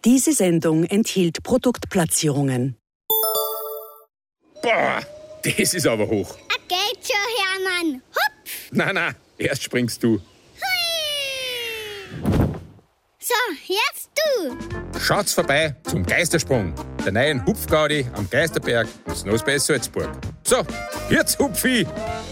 Diese Sendung enthielt Produktplatzierungen. Boah, das ist aber hoch. Geht schon, Hermann. Hupf! Nein, erst springst du. Hui! So, jetzt du. Schaut's vorbei zum Geistersprung, der neuen Hupfgaudi am Geisterberg in Snows Salzburg. So, jetzt Hupfi!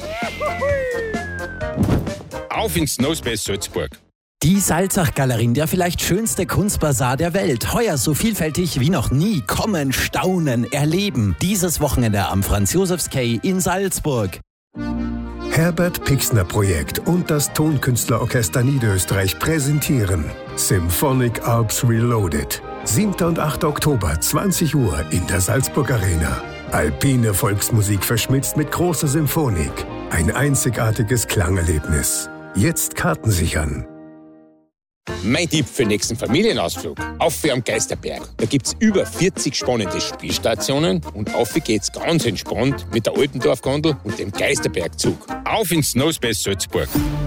Auf ins Snows Salzburg. Die Salzach-Galerie, der vielleicht schönste Kunstbasar der Welt. Heuer so vielfältig wie noch nie. Kommen, staunen, erleben. Dieses Wochenende am Franz-Josefs-Quai in Salzburg. Herbert Pixner Projekt und das Tonkünstlerorchester Niederösterreich präsentieren Symphonic Alps Reloaded. 7. und 8. Oktober, 20 Uhr in der Salzburg Arena. Alpine Volksmusik verschmitzt mit großer Symphonik. Ein einzigartiges Klangerlebnis. Jetzt Karten sichern. Mein Tipp für den nächsten Familienausflug. Auf am Geisterberg. Da gibt's über 40 spannende Spielstationen und auf geht's ganz entspannt mit der Alpendorf-Gondel und dem Geisterbergzug. Auf ins Snowspace Salzburg.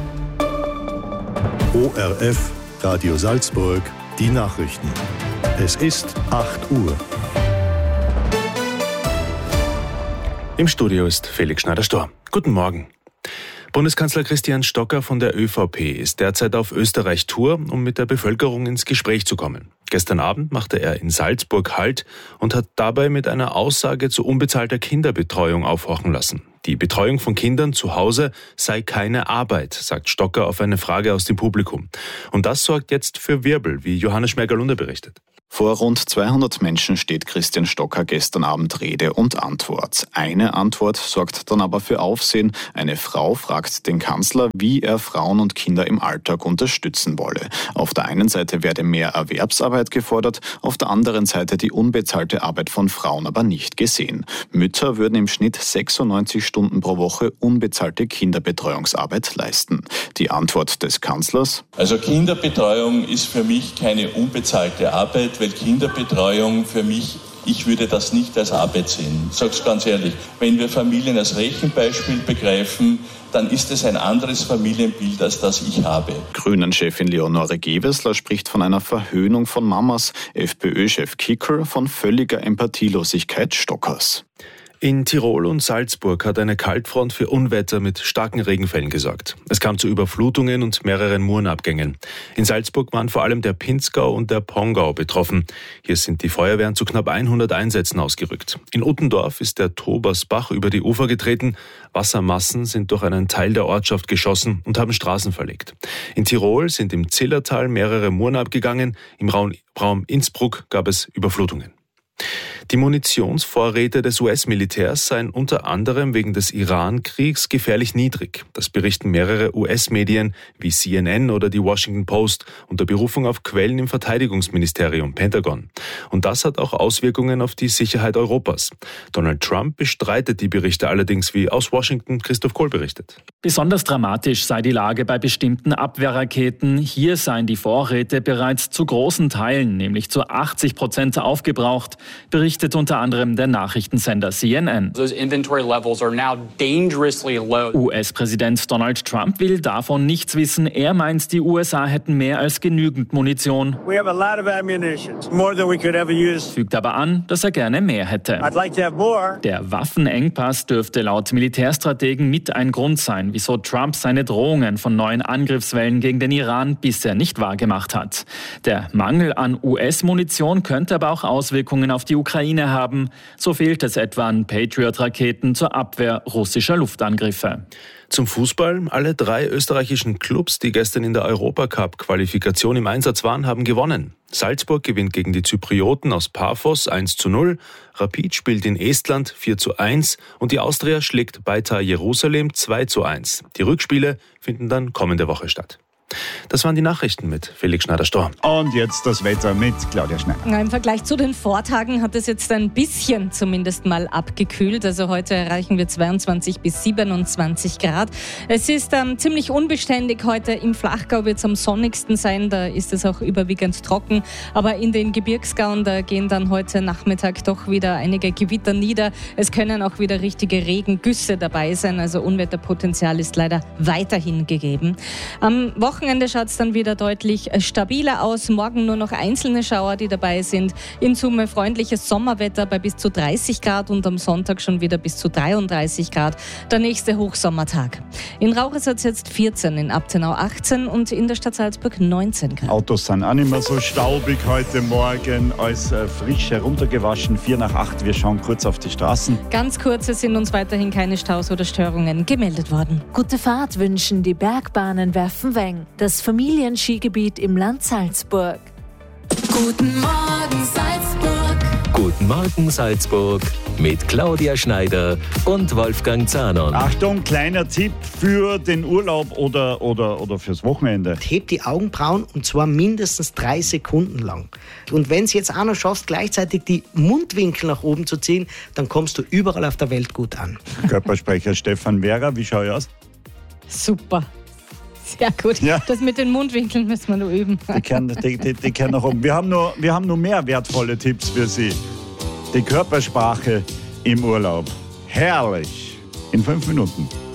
ORF, Radio Salzburg, die Nachrichten. Es ist 8 Uhr. Im Studio ist Felix Schneider-Storr. Guten Morgen. Bundeskanzler Christian Stocker von der ÖVP ist derzeit auf Österreich-Tour, um mit der Bevölkerung ins Gespräch zu kommen. Gestern Abend machte er in Salzburg Halt und hat dabei mit einer Aussage zu unbezahlter Kinderbetreuung aufhorchen lassen. Die Betreuung von Kindern zu Hause sei keine Arbeit, sagt Stocker auf eine Frage aus dem Publikum. Und das sorgt jetzt für Wirbel, wie Johannes Schmergalunder berichtet. Vor rund 200 Menschen steht Christian Stocker gestern Abend Rede und Antwort. Eine Antwort sorgt dann aber für Aufsehen. Eine Frau fragt den Kanzler, wie er Frauen und Kinder im Alltag unterstützen wolle. Auf der einen Seite werde mehr Erwerbsarbeit gefordert, auf der anderen Seite die unbezahlte Arbeit von Frauen aber nicht gesehen. Mütter würden im Schnitt 96 Stunden pro Woche unbezahlte Kinderbetreuungsarbeit leisten. Die Antwort des Kanzlers: Also Kinderbetreuung ist für mich keine unbezahlte Arbeit, weil Kinderbetreuung für mich, ich würde das nicht als Arbeit sehen. Ich sage es ganz ehrlich, wenn wir Familien als Rechenbeispiel begreifen, dann ist es ein anderes Familienbild, als das ich habe. Grünen-Chefin Leonore Gewessler spricht von einer Verhöhnung von Mamas, FPÖ-Chef Kickl von völliger Empathielosigkeit Stockers. In Tirol und Salzburg hat eine Kaltfront für Unwetter mit starken Regenfällen gesorgt. Es kam zu Überflutungen und mehreren Murenabgängen. In Salzburg waren vor allem der Pinzgau und der Pongau betroffen. Hier sind die Feuerwehren zu knapp 100 Einsätzen ausgerückt. In Uttendorf ist der Tobersbach über die Ufer getreten. Wassermassen sind durch einen Teil der Ortschaft geschossen und haben Straßen verlegt. In Tirol sind im Zillertal mehrere Muren abgegangen. Im Raum Innsbruck gab es Überflutungen. Die Munitionsvorräte des US-Militärs seien unter anderem wegen des Iran-Kriegs gefährlich niedrig. Das berichten mehrere US-Medien wie CNN oder die Washington Post unter Berufung auf Quellen im Verteidigungsministerium Pentagon. Und das hat auch Auswirkungen auf die Sicherheit Europas. Donald Trump bestreitet die Berichte allerdings, wie aus Washington Christoph Kohl berichtet. Besonders dramatisch sei die Lage bei bestimmten Abwehrraketen. Hier seien die Vorräte bereits zu großen Teilen, nämlich zu 80% aufgebraucht, berichtet unter anderem der Nachrichtensender CNN. US-Präsident Donald Trump will davon nichts wissen. Er meint, die USA hätten mehr als genügend Munition. Fügt aber an, dass er gerne mehr hätte. Der Waffenengpass dürfte laut Militärstrategen mit ein Grund sein, wieso Trump seine Drohungen von neuen Angriffswellen gegen den Iran bisher nicht wahrgemacht hat. Der Mangel an US-Munition könnte aber auch Auswirkungen auf die Ukraine haben. So fehlt es etwa an Patriot-Raketen zur Abwehr russischer Luftangriffe. Zum Fußball. Alle 3 österreichischen Clubs, die gestern in der Europacup-Qualifikation im Einsatz waren, haben gewonnen. Salzburg gewinnt gegen die Zyprioten aus Paphos 1:0. Rapid spielt in Estland 4:1 und die Austria schlägt Beitar Jerusalem 2:1. Die Rückspiele finden dann kommende Woche statt. Das waren die Nachrichten mit Felix Schneider-Storr. Und jetzt das Wetter mit Claudia Schneider. Im Vergleich zu den Vortagen hat es jetzt ein bisschen zumindest mal abgekühlt. Also heute erreichen wir 22 bis 27 Grad. Es ist ziemlich unbeständig. Heute im Flachgau wird es am sonnigsten sein. Da ist es auch überwiegend trocken. Aber in den Gebirgsgauen, da gehen dann heute Nachmittag doch wieder einige Gewitter nieder. Es können auch wieder richtige Regengüsse dabei sein. Also Unwetterpotenzial ist leider weiterhin gegeben. Am Wochenende Wochenende schaut es dann wieder deutlich stabiler aus. Morgen nur noch einzelne Schauer, die dabei sind. In Summe freundliches Sommerwetter bei bis zu 30 Grad und am Sonntag schon wieder bis zu 33 Grad. Der nächste Hochsommertag. In Rauchersatz jetzt 14, in Abtenau 18 und in der Stadt Salzburg 19 Grad. Autos sind auch nicht mehr so staubig heute Morgen, alles frisch heruntergewaschen. 7:45, wir schauen kurz auf die Straßen. Ganz kurze sind uns weiterhin keine Staus oder Störungen gemeldet worden. Gute Fahrt wünschen die Bergbahnen Werfenweng, das Familienskigebiet im Land Salzburg. Guten Morgen Salzburg. Guten Morgen Salzburg mit Claudia Schneider und Wolfgang Zahnon. Achtung, kleiner Tipp für den Urlaub oder fürs Wochenende. Hebt die Augenbrauen und zwar mindestens 3 Sekunden lang. Und wenn es jetzt auch noch schaffst, gleichzeitig die Mundwinkel nach oben zu ziehen, dann kommst du überall auf der Welt gut an. Körpersprecher Stefan Werra, wie schaue ich aus? Super. Sehr gut. Ja. Das mit den Mundwinkeln müssen wir noch üben. Die kennen nach oben. Wir haben nur mehr wertvolle Tipps für Sie. Die Körpersprache im Urlaub. Herrlich. In 5 Minuten.